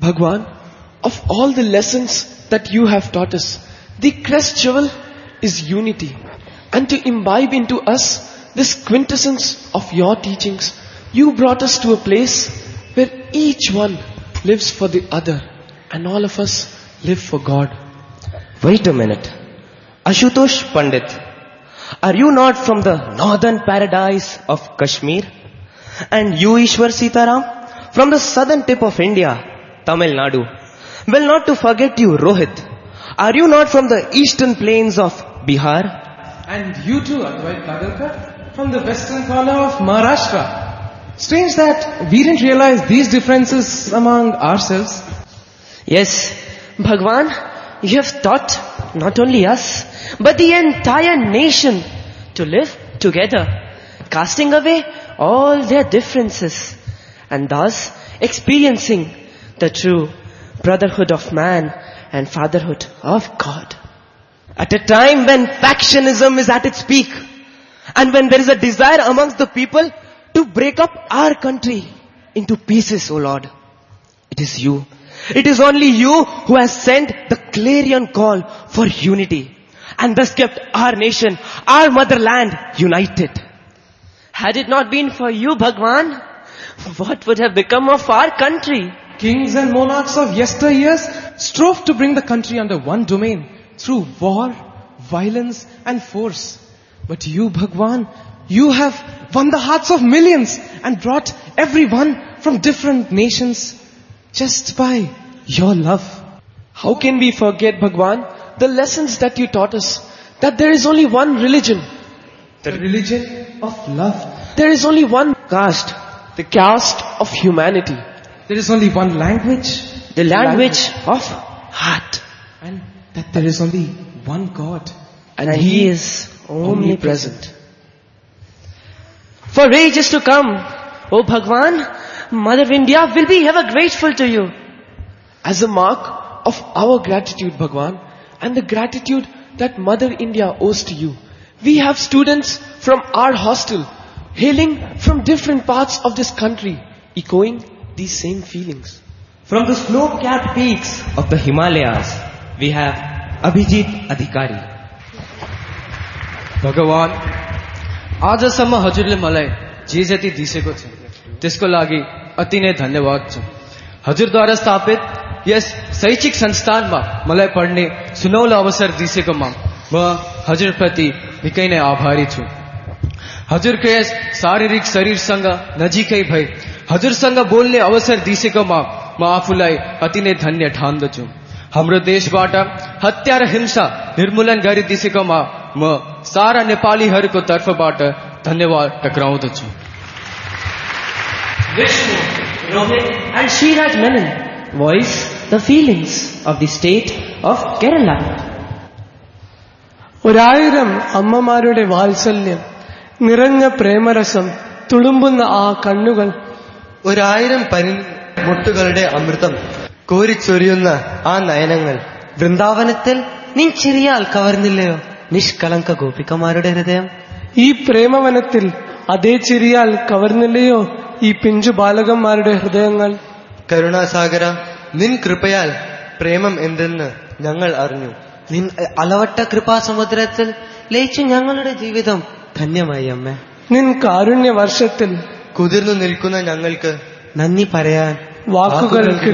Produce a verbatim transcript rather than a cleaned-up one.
Bhagwan, of all the lessons that you have taught us, the crest jewel is unity. And to imbibe into us this quintessence of your teachings, you brought us to a place where each one lives for the other and all of us live for God. Wait a minute. Ashutosh Pandit, are you not from the northern paradise of Kashmir? And you, Ishwar Sitaram, from the southern tip of India, Tamil Nadu. Well, not to forget you, Rohit. Are you not from the eastern plains of Bihar? And you too, Advait Kagalkar, from the western corner of Maharashtra. Strange that we didn't realize these differences among ourselves. Yes, Bhagwan, you have taught not only us, but the entire nation to live together, casting away all their differences, and thus experiencing the true brotherhood of man and fatherhood of God. At a time when factionism is at its peak, and when there is a desire amongst the people to break up our country into pieces, O Lord, it is you. It is only you who has sent the clarion call for unity, and thus kept our nation, our motherland, united. Had it not been for you, Bhagwan, what would have become of our country? Kings and monarchs of yesteryears strove to bring the country under one domain through war, violence and force. But you, Bhagwan, you have won the hearts of millions and brought everyone from different nations just by your love. How can we forget, Bhagwan, the lessons that you taught us, that there is only one religion, the religion of love. There is only one caste, the caste of humanity. There is only one language, the language, language of heart. And that there is only one God. And, and He is omnipresent. For ages to come, O Bhagwan, Mother India will be ever grateful to you. As a mark of our gratitude, Bhagwan, and the gratitude that Mother India owes to you, we have students from our hostel hailing from different parts of this country, echoing these same feelings. From the snow-capped peaks of the Himalayas, we have Abhijit Adhikari. भगवान, आजसम्म हजुरले मलाई जे जति दिसेको छ त्यसको लागि अति नै धन्यवाद छ। हजुरद्वारा स्थापित यस शैक्षिक संस्थानमा मलाई पढ्ने सुनौलो अवसर दिसेकोमा म हजुरप्रति निकै नै आभारी छु। हजुरको यस शारीरिक शरीरसँग नजिकै भई हजुरसँग बोल्ने अवसर दिसेकोमा म आफूलाई अति नै धन्य ठान्दछु। हाम्रो देशबाट हत्या र हिंसा निर्मूलन गरिदिसेकोमा म सारा नेपालीहरूको तर्फबाट धन्यवाद टक्राउँदछु। Vishnu, Rohit and Shiraj Menon voice the feelings of the state of Kerala. ഒരായിരം അമ്മമാരുടെ വാത്സല്യം നിറഞ്ഞ പ്രേമരസം തുളുമ്പുന്ന ആ കണ്ണുകൾ, ഒരായിരം പനിമുട്ടുകളുടെ അമൃതം കോരിച്ചൊരിയുന്ന ആ നയനങ്ങൾ, വൃന്ദാവനത്തിൽ നീ ചിരിയാൽ കവർന്നില്ലയോ നിഷ്കളങ്ക ഗോപികമാരുടെ ഹൃദയം? ഈ പ്രേമവനത്തിൽ അതേ ചിരിയാൽ കവർന്നില്ലയോ ഈ പിഞ്ചു ബാലകന്മാരുടെ ഹൃദയങ്ങൾ? കരുണാസാഗര, നിൻ കൃപയാൽ പ്രേമം എന്തെന്ന് ഞങ്ങൾ അറിഞ്ഞു. നിൻ അളവട്ട കൃപാസമുദ്രത്തിൽ ലയിച്ചു ഞങ്ങളുടെ ജീവിതം ധന്യമായി അമ്മേ. നിൻ കാരുണ്യ വർഷത്തിൽ കുതിർന്നു നിൽക്കുന്ന ഞങ്ങൾക്ക് നന്ദി പറയാൻ വാക്കുകൾ